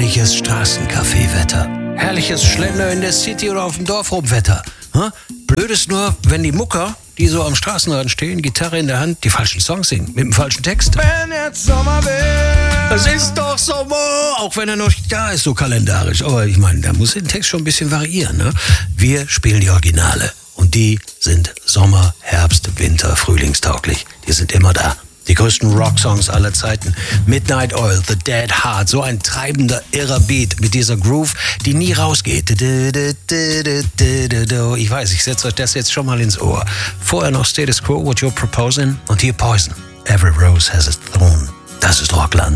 Herrliches Straßencafé-Wetter. Herrliches Schlender in der City oder auf dem Dorf rum Wetter. Blöd ist nur, wenn die Mucker, die so am Straßenrand stehen, Gitarre in der Hand, die falschen Songs singen, mit dem falschen Text. Wenn jetzt Sommer wird. Es ist doch Sommer, auch wenn er noch nicht da ist, so kalendarisch. Aber ich meine, da muss der Text schon ein bisschen variieren. Ne? Wir spielen die Originale und die sind Sommer, Herbst, Winter, Frühlingstauglich. Die sind immer da. Die größten Rocksongs aller Zeiten. Midnight Oil, The Dead Heart, so ein treibender, irrer Beat mit dieser Groove, die nie rausgeht. Ich weiß, ich setze euch das jetzt schon mal ins Ohr. Vorher noch Status Quo, What You're Proposing und hier Poison. Every Rose Has a Thorn. Das ist Rockland.